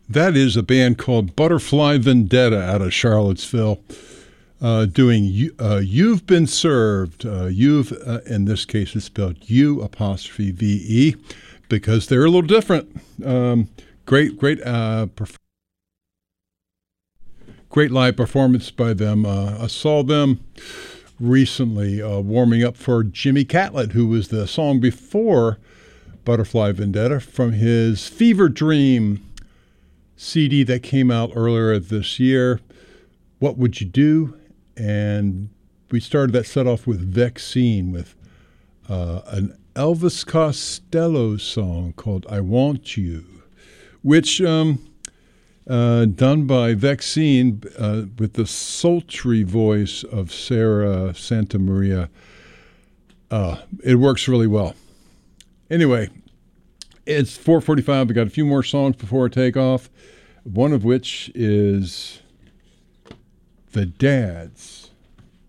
That is a band called Butterfly Vendetta out of Charlottesville, doing You've Been Served. You've, in this case, is spelled U apostrophe V-E, because they're a little different. Great live performance by them. I saw them recently warming up for Jimmy Catlett, who was the song before Butterfly Vendetta from his Fever Dream CD that came out earlier this year. What Would You Do? And we started that set off with Vaccine, with an Elvis Costello song called I Want You, which done by Vaccine with the sultry voice of Sarah Santamaria. It works really well. Anyway, it's 4:45. We got a few more songs before I take off, one of which is The Dads.